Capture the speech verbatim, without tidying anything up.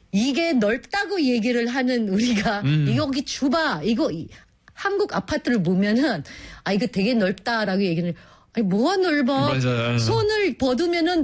이게 넓다고 얘기를 하는 우리가 음. 여기 주봐 이거 이, 한국 아파트를 보면은 아 이거 되게 넓다라고 얘기를 아니 뭐가 넓어 맞아요. 손을 뻗으면은